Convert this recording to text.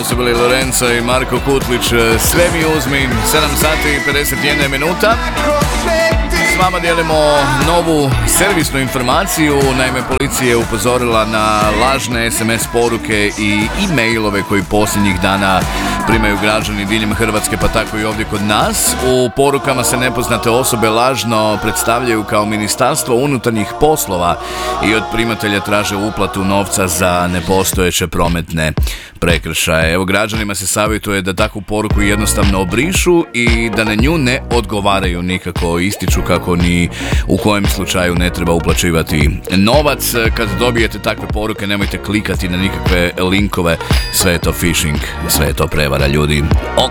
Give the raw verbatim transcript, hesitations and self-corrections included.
Ovo su bili Lorenzo i Marko Kutlić. Sve mi uzmi, sedam sati i pedeset jedna minuta. S vama dijelimo novu servisnu informaciju. Naime, policija je upozorila na lažne es em es poruke i e-mailove koji posljednjih dana primaju građani diljem Hrvatske, pa tako i ovdje kod nas. U porukama se nepoznate osobe lažno predstavljaju kao Ministarstvo unutarnjih poslova i od primatelja traže uplatu novca za nepostojeće prometne prekršaje. Evo, građanima se savjetuje da takvu poruku jednostavno obrišu i da na nju ne odgovaraju nikako. Ističu kako ni u kojem slučaju ne treba uplaćivati novac. Kad dobijete takve poruke, nemojte klikati na nikakve linkove. Sve je to phishing, sve je to prevara, ljudi. Ok.